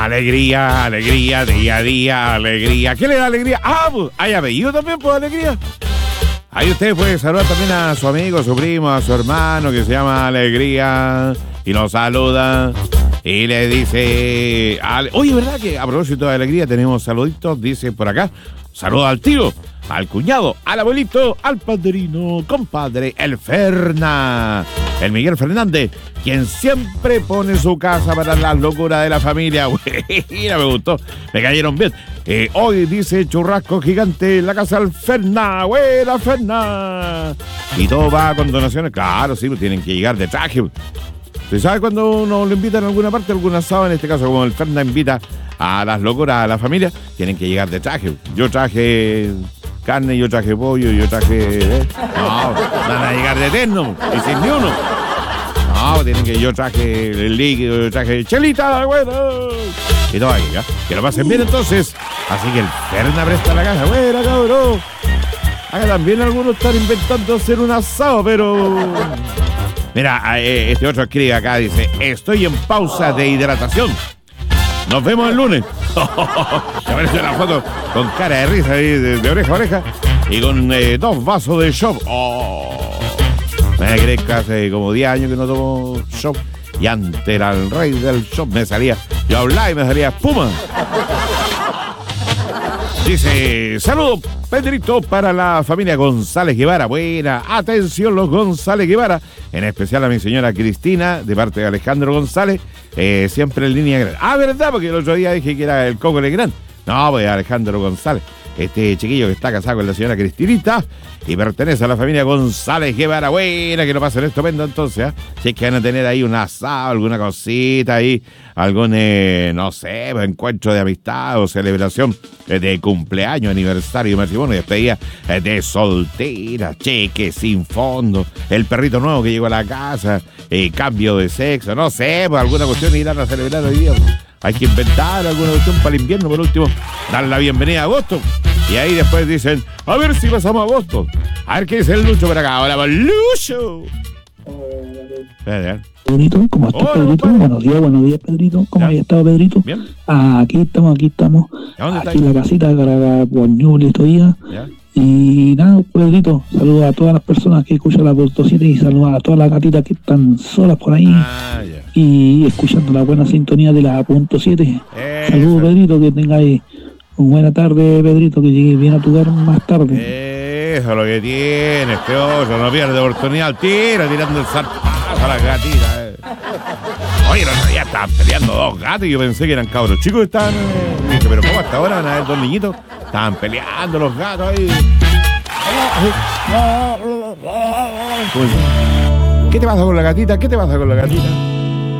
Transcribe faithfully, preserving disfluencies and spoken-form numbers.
Alegría, alegría, día a día, alegría. ¿Qué le da alegría? Ah, pues, hay apellido también, pues, alegría. Ahí usted puede saludar también a su amigo, a su primo, a su hermano que se llama Alegría y nos saluda y le dice... Ale... Oye, ¿verdad que a propósito de alegría tenemos saluditos? Dice por acá, saluda al tío, al cuñado, al abuelito, al padrino, compadre, el Ferna, el Miguel Fernández, quien siempre pone su casa para las locuras de la familia. Mira, me gustó, me cayeron bien. Eh, hoy dice churrasco gigante en la casa del Ferna, buena Ferna. Y todo va con donaciones, claro, sí, pues tienen que llegar de traje. ¿Usted sabe cuando uno lo invita en alguna parte, algún asado, en este caso como el Ferna invita a las locuras a la familia, tienen que llegar de traje? Yo traje carne, yo traje pollo, yo traje... ¿eh? No, van a llegar de eterno y sin ni uno. No, tienen que... Yo traje el líquido, yo traje chelita, bueno. Y todo ahí, ¿ya? Que lo pasen bien entonces. Así que el Ferna presta la casa. Buena, cabrón. Acá también algunos están inventando hacer un asado, pero... Mira, este otro escribe acá, dice, estoy en pausa de hidratación. Nos vemos el lunes. Me apareció una foto con cara de risa ahí, de, de oreja a oreja, y con eh, dos vasos de shop. Oh, me crees que hace como diez años que no tomo shop, y antes era el rey del shop. Me salía, yo hablaba y me salía espuma. Dice, saludos, Pedrito, para la familia González Guevara. Buena, atención los González Guevara, en especial a mi señora Cristina, de parte de Alejandro González, eh, siempre en línea grande. Ah, ¿verdad? Porque el otro día dije que era el Coco Legrand. No, pues Alejandro González, este chiquillo que está casado con la señora Cristinita y pertenece a la familia González Guevara. Buena, que lo pasen estupendo entonces, ¿eh? Si es que van a tener ahí un asado, alguna cosita ahí, algún, eh, no sé, encuentro de amistad o celebración eh, de cumpleaños, aniversario, matrimonio, despedida eh, de soltera, cheque sin fondo, el perrito nuevo que llegó a la casa, eh, cambio de sexo, no sé, pues alguna cuestión irán a celebrar hoy día. Hay que inventar alguna cuestión para el invierno, por último, dar la bienvenida a agosto. Y ahí después dicen, a ver si pasamos a agosto. A ver qué dice el Lucho por acá. Hola, Lucho. Pedrito, ¿cómo estás, Hola, Pedrito? compadre. Buenos días, buenos días, Pedrito. ¿Cómo ¿Ya? has estado, Pedrito? Bien. Ah, aquí estamos, aquí estamos. ¿Dónde Aquí está? en la casita para Guañul estos días. ¿Ya? Y nada, Pedrito, saludos a todas las personas que escuchan la punto siete y saludos a todas las gatitas que están solas por ahí. Ah, ya. Y escuchando la buena sintonía de la punto siete. Eso. Saludos, Pedrito, que tengáis una buena tarde, Pedrito, que llegues bien a tu hogar más tarde. Eso es lo que tiene este otro, no pierde oportunidad al tiro, tirando el zarpazo a las gatitas. Eh. Oye, el otro día estaban peleando dos gatos y yo pensé que eran cabros chicos que estaban. Eh, dije, pero ¿cómo hasta ahora van a haber dos niñitos? Estaban peleando los gatos ahí. ¿Qué te pasa con la gatita? ¿Qué te pasa con la gatita?